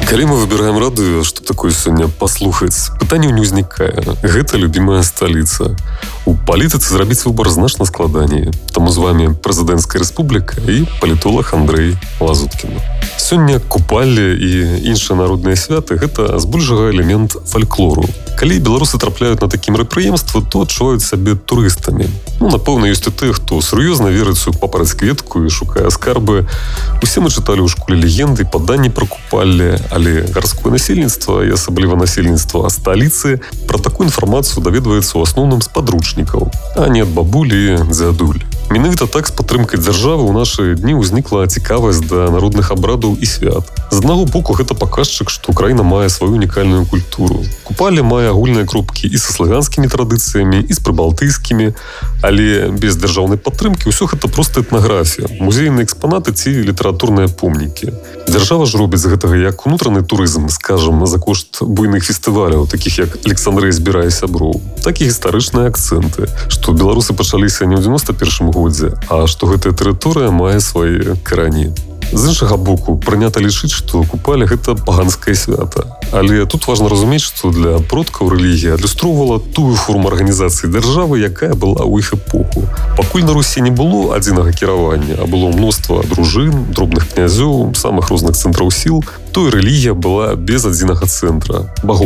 Калі мы выбираем радыё, што такое сёння паслухаць, пытанняў не ўзнікае. Гэта любімая сталіца. У палітыцы зрабіць выбар значна складаней. Таму з вамі прэзідэнцкая рэспубліка і палітолог Андрэй Лазуткін. Сёння купалле і іншыя народныя святы – гэта збольшага элемент фальклору. Калі беларусы трапляюць на такім мерапрыемствы, то адчуваюць сабе турыстамі. Напэўна, ёсць і тыя, хто сур'ёзна верыць у папараць кветку і шукае скарбы. Усе мы чыталі ў школе легенды, паданні пра купалле, але гарадское насельніцтва і асабліва насельніцтва сталіцы пра такую інфармацыю даведваецца ў асноўным з падручнікаў, а не ад бабулі і дзядуль. Менавіта так з падтрымкай дзяржавы ў нашы дні ўзнікла цікавасць да народных абрадаў і свят. З аднаго боку, гэта паказчык, што краіна мае сваю унікальную культуру. Купалле мае агульныя кропкі і са славянскімі традыцыямі, і з прыбалтыйскімі, але без дзяржаўнай падтрымкі ўсё гэта проста этнаграфія, музейныя экспанаты ці літаратурныя помнікі. Дзяржава ж робіць з гэтага як унутраны турызм, скажам, за кошт буйных фестываляў, такіх як Александрыя збірае сяброў, так і гістарычныя акцэнты, што беларусы пачаліся не ў 91-м годзе, а што гэтая тэрыторыя мае свае карані. З іншага боку, прынята лічыць, што купалле – гэта паганскае свята. Але тут важна разумець, што для продкаў рэлігія адлюстроўвала тую форму арганізацыі дзяржавы, якая была ў іх эпоху. Пакуль на Русі не было адзінага кіравання, а было мноства дружын, дробных князёў, самых розных цэнтраў сіл, то і рэлігія была без адзінага цэнтра.